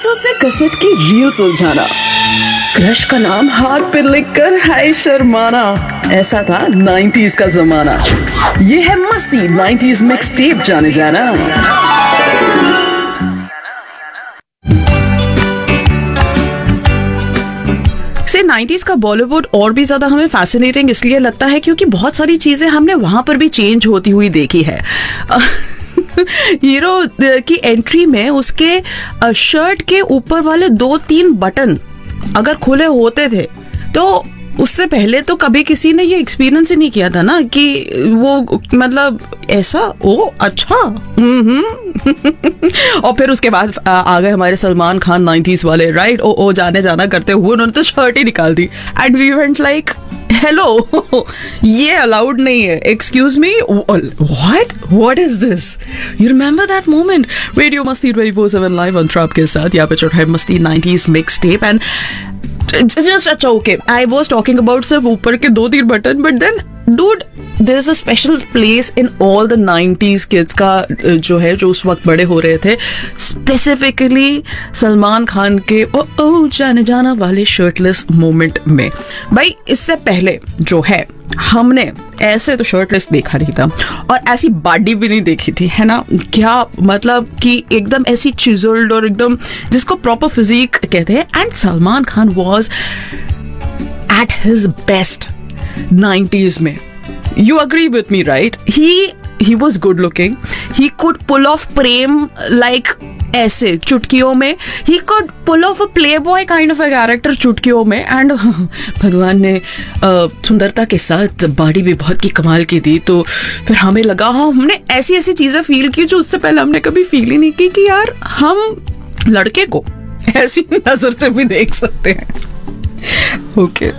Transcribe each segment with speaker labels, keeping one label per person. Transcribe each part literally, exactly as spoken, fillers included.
Speaker 1: Pencil से cassette की reel सुलझाना, क्रश का नाम हाथ पे लिखकर हाय शर्माना, ऐसा था नाइंटीज़ का जमाना। ये है मस्ती नाइंटीज़ मिक्स टेप जाने जाना। से नाइंटीज़ का बॉलीवुड और भी ज्यादा हमें फैसिनेटिंग इसलिए लगता है क्योंकि बहुत सारी चीजें हमने वहां पर भी चेंज होती हुई देखी है। हीरो की एंट्री में उसके शर्ट के ऊपर वाले दो तीन बटन अगर खुले होते थे तो उससे पहले तो कभी किसी ने ये एक्सपीरियंस ही नहीं किया था ना कि वो मतलब ऐसा ओ अच्छा। और फिर उसके बाद आ गए हमारे सलमान खान नाइंटीज़ वाले, राइट, ओ ओ जाने जाना करते हुए उन्होंने तो शर्ट ही निकाल दी and we went like hello, ये अलाउड नहीं है, excuse me, what what is this. You remember that moment? Radio मस्ती twenty four seven live on trap के साथ यहाँ पे चल रहा है मस्ती nineties mix tape and just अच्छा okay I was talking about सिर्फ ऊपर के दो तीन button, but then dude there's a special place in all the nineties kids का जो है जो उस वक्त बड़े हो रहे थे, स्पेसिफिकली सलमान खान के ओ ओ जाने जाना वाले शर्टलेस मोमेंट में। भाई इससे पहले जो है हमने ऐसे तो शर्टलेस देखा नहीं था और ऐसी बॉडी भी नहीं देखी थी, है ना। क्या मतलब कि एकदम ऐसी चिजल्ड और एकदम जिसको प्रॉपर फिजिक कहते हैं। And Salman Khan was at his best nineties में। You agree with me, right? He he was good looking. He could pull off Prem like ऐसे चुटकियों में. He could pull off a playboy kind of a character चुटकियों में. And भगवान ने uh, सुंदरता के साथ बॉडी भी बहुत की कमाल की दी, तो फिर हमें लगा हाँ हमने ऐसी ऐसी चीजें फील की जो उससे पहले हमने कभी फील ही नहीं की कि यार हम लड़के को ऐसी नजर से भी देख सकते हैं। Okay.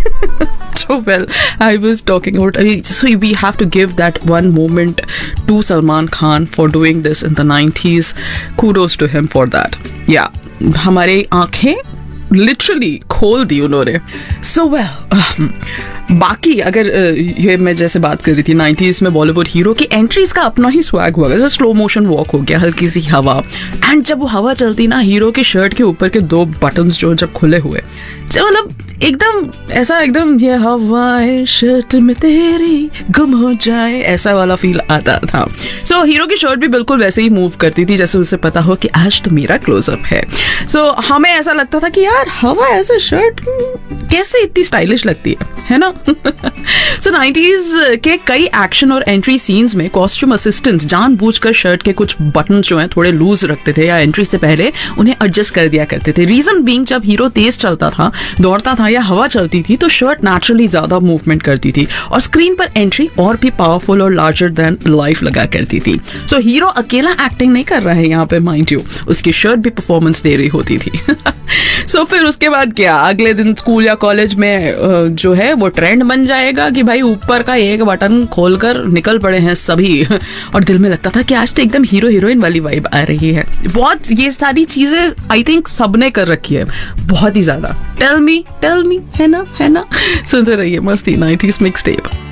Speaker 1: So well, I was talking about, so we have to give that one moment to Salman Khan for doing this in the nineties. Kudos to him for that. Yeah, हमारे आंखें लिटरली खोल दी उन्होंने। So well बाकी अगर ये मैं जैसे बात कर रही थी नाइंटीज़ में बॉलीवुड हीरो की एंट्रीज का अपना ही स्वैग हुआ, जैसे स्लो मोशन वॉक हो गया, हल्की सी हवा, एंड जब वो हवा चलती ना हीरो की शर्ट के ऊपर के दो बटन्स जो जब खुले हुए, जब मतलब एकदम ऐसा एकदम ये हवा शर्ट में तेरी गुम हो जाए ऐसा वाला फील आता था। सो so, हीरो की शर्ट भी बिल्कुल वैसे ही मूव करती थी जैसे उसे पता हो कि आज तो मेरा क्लोजअप है। सो so, हमें ऐसा लगता था कि यार हवा ऐसे शर्ट कैसे इतनी स्टाइलिश लगती है है ना। सो नाइंटीज़ के कई एक्शन और एंट्री सीन्स में कॉस्ट्यूम असिस्टेंट्स जानबूझकर शर्ट के कुछ बटन जो हैं थोड़े लूज रखते थे या एंट्री से पहले उन्हें एडजस्ट कर दिया करते थे। रीजन बीइंग जब हीरो तेज चलता था, दौड़ता था या हवा चलती थी तो शर्ट नेचुरली ज्यादा मूवमेंट करती थी और स्क्रीन पर एंट्री और भी पावरफुल और लार्जर देन लाइफ लगा करती थी। सो so, हीरो अकेला एक्टिंग नहीं कर रहा है यहाँ पे, माइंड यू, उसकी शर्ट भी परफॉर्मेंस दे रही होती थी। सो so, फिर उसके बाद क्या, अगले दिन स्कूल या कॉलेज में जो है वो ट्रेंड बन जाएगा कि भाई ऊपर का एक बटन खोलकर निकल पड़े हैं सभी, और दिल में लगता था कि आज तो एकदम हीरो हीरोइन वाली वाइब आ रही है। बहुत ये सारी चीजें आई थिंक सबने कर रखी है, बहुत ही ज्यादा। टेल मी टेल मी, है ना है ना। सुनते रहिए मस्ती नाइंटीज़ मिक्स टेप।